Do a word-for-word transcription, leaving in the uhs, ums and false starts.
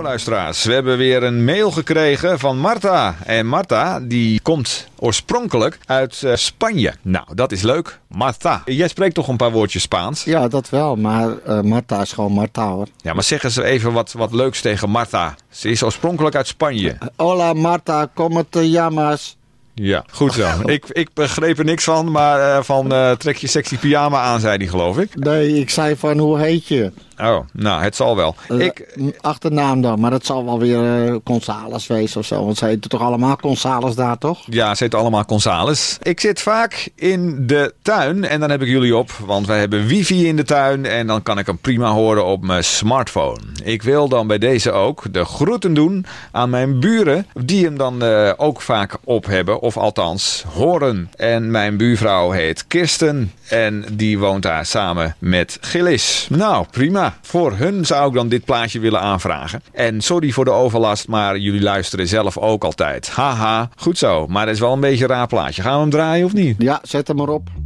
Hallo luisteraars, we hebben weer een mail gekregen van Marta. En Marta die komt oorspronkelijk uit uh, Spanje. Nou, dat is leuk. Marta, jij spreekt toch een paar woordjes Spaans? Ja, dat wel, maar uh, Marta is gewoon Marta, hoor. Ja, maar zeg eens even wat, wat leuks tegen Marta. Ze is oorspronkelijk uit Spanje. Uh, hola Marta, como te llamas? Ja, goed zo. ik, ik begreep er niks van, maar uh, van uh, trek je sexy pyjama aan, zei die, geloof ik. Nee, ik zei van hoe heet je? Oh, nou, het zal wel. Uh, ik... Achternaam dan, maar dat zal wel weer uh, Gonzales wezen of zo. Want ze heten toch allemaal Gonzales daar, toch? Ja, ze heten allemaal Gonzales. Ik zit vaak in de tuin en dan heb ik jullie op, want wij hebben wifi in de tuin en dan kan ik hem prima horen op mijn smartphone. Ik wil dan bij deze ook de groeten doen aan mijn buren, die hem dan uh, ook vaak op hebben, of althans horen. En mijn buurvrouw heet Kirsten en die woont daar samen met Gillis. Nou, prima. Voor hun zou ik dan dit plaatje willen aanvragen. En sorry voor de overlast, maar jullie luisteren zelf ook altijd. Haha, goed zo. Maar dat is wel een beetje een raar plaatje. Gaan we hem draaien of niet? Ja, zet hem maar op.